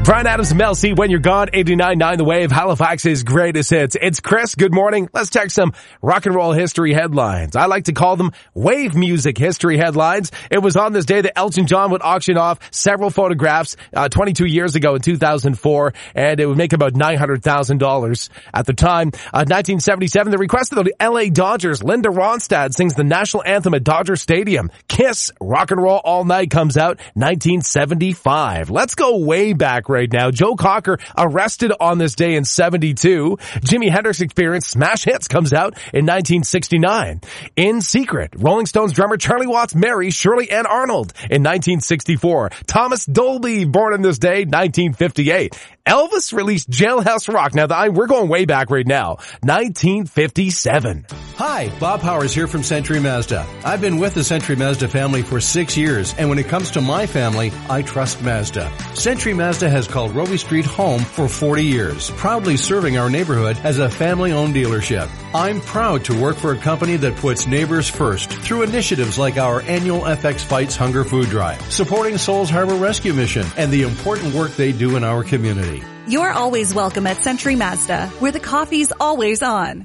Bryan Adams and Mel C, When You're Gone, 89.9 The Wave, Halifax's greatest hits. It's Chris. Good morning. Let's check some rock and roll history headlines. I like to call them wave music history headlines. It was on this day that Elton John would auction off several photographs 22 years ago in 2004, and it would make about $900,000 at the time. 1977, the request of the LA Dodgers, Linda Ronstadt sings the national anthem at Dodger Stadium. Kiss, Rock and Roll All Night comes out 1975. Let's go way back right now. Joe Cocker arrested on this day in 72. Jimi Hendrix Experience Smash Hits comes out in 1969. In Secret, Rolling Stones drummer Charlie Watts marries Shirley Ann Arnold in 1964. Thomas Dolby, born on this day, 1958. Elvis released Jailhouse Rock. Now, we're going way back right now. 1957. Hi, Bob Powers here from Century Mazda. I've been with the Century Mazda family for 6 years, and when it comes to my family, I trust Mazda. Century Mazda has called Robey Street home for 40 years, proudly serving our neighborhood as a family-owned dealership. I'm proud to work for a company that puts neighbors first through initiatives like our annual FX Fights Hunger Food Drive, supporting Souls Harbor Rescue Mission, and the important work they do in our community. You're always welcome at Century Mazda, where the coffee's always on.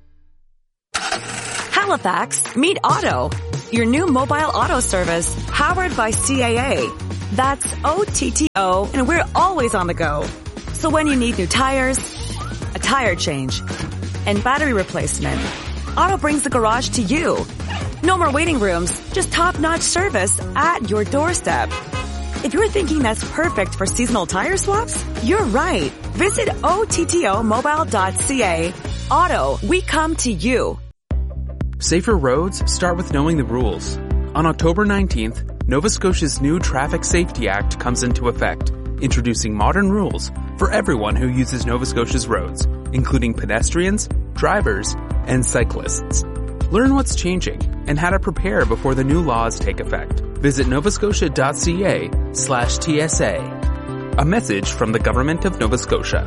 Halifax, meet Auto, your new mobile auto service powered by CAA. That's OTTO, and we're always on the go. So when you need new tires, a tire change, and battery replacement, Auto brings the garage to you. No more waiting rooms, just top-notch service at your doorstep. If you're thinking that's perfect for seasonal tire swaps, you're right. Visit OTTOmobile.ca. Auto, we come to you. Safer roads start with knowing the rules. On October 19th, Nova Scotia's new Traffic Safety Act comes into effect, introducing modern rules for everyone who uses Nova Scotia's roads, including pedestrians, drivers, and cyclists. Learn what's changing and how to prepare before the new laws take effect. Visit novascotia.ca/TSA. A message from the Government of Nova Scotia.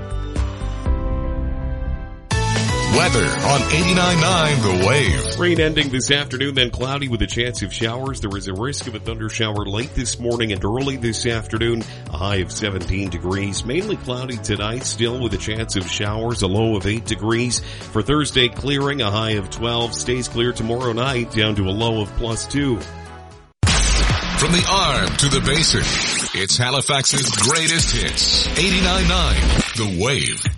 Weather on 89.9 The Wave. Rain ending this afternoon, then cloudy with a chance of showers. There is a risk of a thundershower late this morning and early this afternoon. A high of 17 degrees. Mainly cloudy tonight, still with a chance of showers. A low of 8 degrees. For Thursday, clearing, a high of 12. Stays clear tomorrow night, down to a low of +2. From the arm to the basin, it's Halifax's greatest hits. 89.9 The Wave.